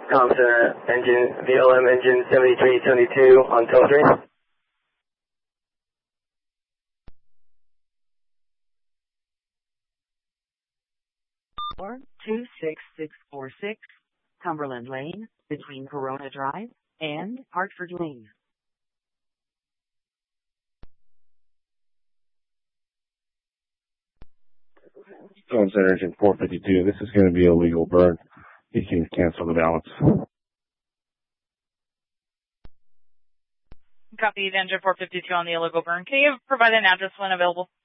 Com Center, engine, VLM engine 7372 on telemetry. 26646, Cumberland Lane, between Corona Drive and Hartford Lane. Com Center, engine 452. This is going to be a legal burn. You can cancel the balance. Copy, engine 452 on the illegal burn. Can you provide an address when available?